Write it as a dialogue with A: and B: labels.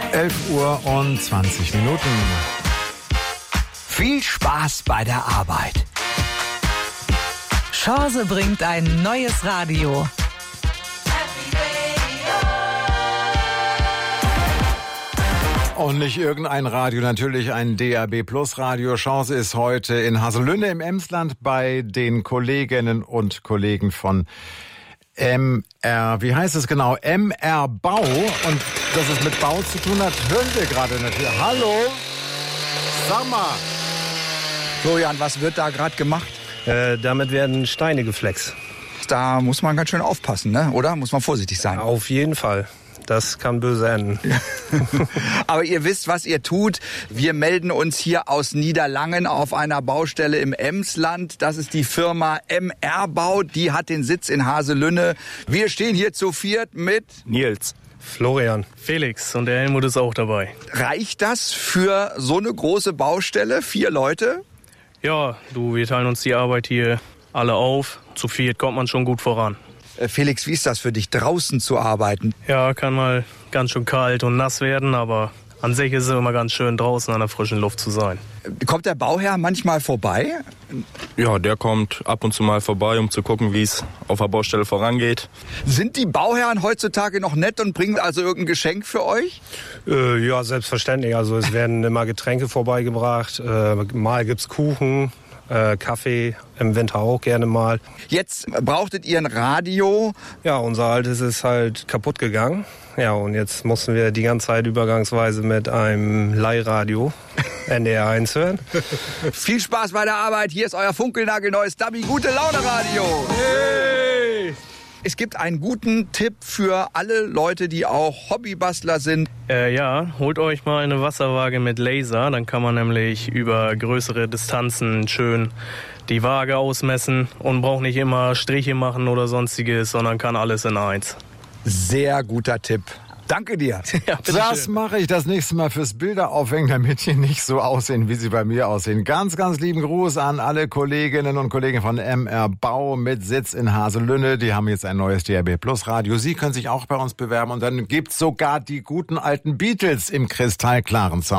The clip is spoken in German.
A: 11:20 Uhr.
B: Viel Spaß bei der Arbeit.
C: Chance bringt ein neues Radio.
A: Und nicht irgendein Radio, natürlich ein DAB Plus Radio. Chance ist heute in Haselünne im Emsland bei den Kolleginnen und Kollegen von MR, wie heißt es genau? MR Bau. Und dass es mit Bau zu tun hat, hören wir gerade natürlich. Hallo? Sag mal.
D: Florian, was wird da gerade gemacht?
E: Damit werden Steine geflext.
D: Da muss man ganz schön aufpassen, ne? Oder? Muss man vorsichtig sein.
E: Auf jeden Fall. Das kann böse enden.
D: Aber ihr wisst, was ihr tut. Wir melden uns hier aus Niederlangen auf einer Baustelle im Emsland. Das ist die Firma MR Bau. Die hat den Sitz in Haselünne. Wir stehen hier zu viert mit
E: Nils, Florian,
F: Felix und der Helmut ist auch dabei.
D: Reicht das für so eine große Baustelle? 4 Leute?
F: Ja, wir teilen uns die Arbeit hier alle auf. Zu viert kommt man schon gut voran.
D: Felix, wie ist das für dich, draußen zu arbeiten?
F: Ja, kann mal ganz schön kalt und nass werden, aber an sich ist es immer ganz schön, draußen an der frischen Luft zu sein.
D: Kommt der Bauherr manchmal vorbei?
G: Ja, der kommt ab und zu mal vorbei, um zu gucken, wie es auf der Baustelle vorangeht.
D: Sind die Bauherren heutzutage noch nett und bringen also irgendein Geschenk für euch?
E: Ja, selbstverständlich. Also es werden immer Getränke vorbeigebracht. Mal gibt's Kuchen, Kaffee, im Winter auch gerne mal.
D: Jetzt brauchtet ihr ein Radio.
E: Ja, unser altes ist halt kaputt gegangen. Ja, und jetzt mussten wir die ganze Zeit übergangsweise mit einem Leihradio NDR 1 hören.
D: Viel Spaß bei der Arbeit. Hier ist euer funkelnagelneues Dubby Gute Laune Radio. Hey! Es gibt einen guten Tipp für alle Leute, die auch Hobbybastler sind.
F: Ja, holt euch mal eine Wasserwaage mit Laser. Dann kann man nämlich über größere Distanzen schön die Waage ausmessen und braucht nicht immer Striche machen oder sonstiges, sondern kann alles in eins.
D: Sehr guter Tipp. Danke dir.
F: Ja,
A: Das mache ich das nächste Mal fürs Bilder aufhängen, damit die nicht so aussehen, wie sie bei mir aussehen. Ganz, ganz lieben Gruß an alle Kolleginnen und Kollegen von MR Bau mit Sitz in Haselünne. Die haben jetzt ein neues DAB Plus Radio. Sie können sich auch bei uns bewerben und dann gibt's sogar die guten alten Beatles im kristallklaren Sound.